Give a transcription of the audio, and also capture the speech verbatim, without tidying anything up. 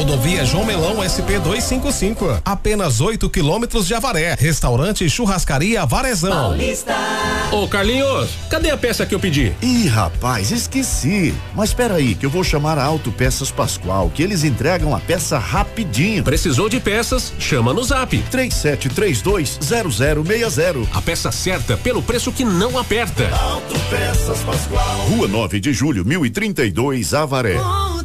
Rodovia João Melão S P duzentos e cinquenta e cinco. Apenas oito quilômetros de Avaré. Restaurante e Churrascaria Avarezão. Paulista. Ô Carlinhos, cadê a peça que eu pedi? Ih, rapaz, esqueci. Mas espera aí que eu vou chamar a Autopeças Pascoal, que eles entregam a peça rapidinho. Precisou de peças? Chama no Zap. três sete três dois zero zero seis zero. A peça certa pelo preço que não aperta. Autopeças Pascoal. Rua nove de julho, mil e trinta e dois, Avaré.